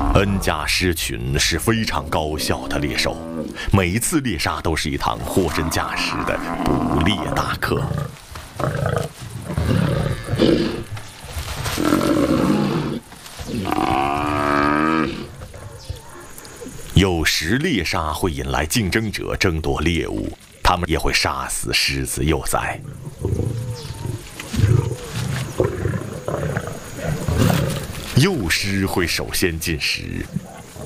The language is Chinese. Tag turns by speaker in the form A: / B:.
A: 恩加狮群是非常高效的猎手，每一次猎杀都是一堂货真价实的捕猎大课。有时猎杀会引来竞争者争夺猎物，他们也会杀死狮子幼崽。幼狮会首先进食，